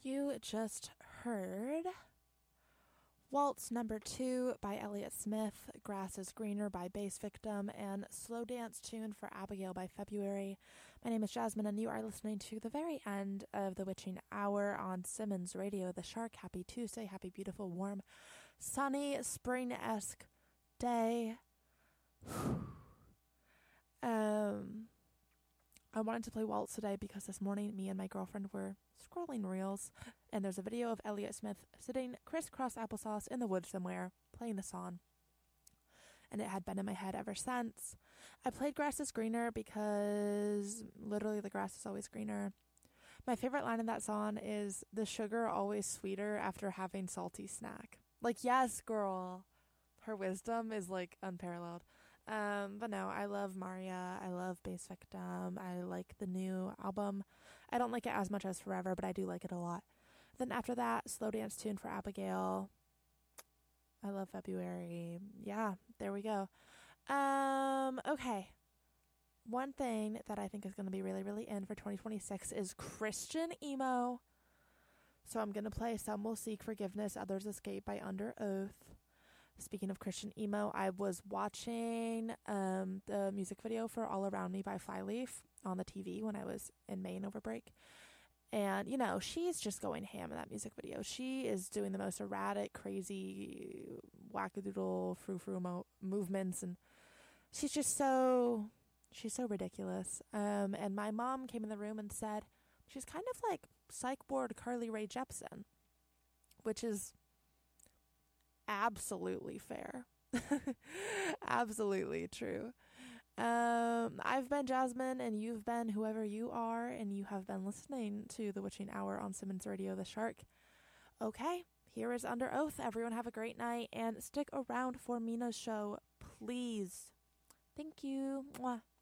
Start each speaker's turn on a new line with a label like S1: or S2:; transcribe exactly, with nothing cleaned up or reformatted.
S1: You just heard Waltz Number Two by Elliott Smith, Grass is Greener by Bass Victim, and Slow Dance Tune for Abigail by February. My name is Jasmine, and you are listening to the very end of the Witching Hour on Simmons Radio, The Shark. Happy Tuesday, happy, beautiful, warm, sunny, spring-esque day. um... I wanted to play Waltz today because this morning me and my girlfriend were scrolling reels and there's a video of Elliott Smith sitting crisscross applesauce in the woods somewhere playing the song. And it had been in my head ever since. I played Grass is Greener because literally the grass is always greener. My favorite line in that song is, "The sugar always sweeter after having salty snack." Like, yes, girl. Her wisdom is like unparalleled. Um, but no, I love Maria. I love Bass Victim. I like the new album. I don't like it as much as Forever, but I do like it a lot. Then after that, Slow Dance Tune for Abigail. I love February. Yeah, there we go. Um, okay. One thing that I think is going to be really, really in for twenty twenty-six is Christian emo. So I'm going to play Some Will Seek Forgiveness, Others Escape by Under Oath. Speaking of Christian emo, I was watching um, the music video for All Around Me by Flyleaf on the T V when I was in Maine over break. And, you know, she's just going ham in that music video. She is doing the most erratic, crazy, wackadoodle, frou-frou mo- movements. And she's just so, she's so ridiculous. Um, and my mom came in the room and said, she's kind of like psych ward Carly Rae Jepsen, which is absolutely fair. Absolutely true. Um, I've been Jasmine, and you've been whoever you are, and you have been listening to The Witching Hour on Simmons Radio, The Shark. Okay, here is Under Oath. Everyone have a great night, and stick around for Mina's show, please. Thank you. Mwah.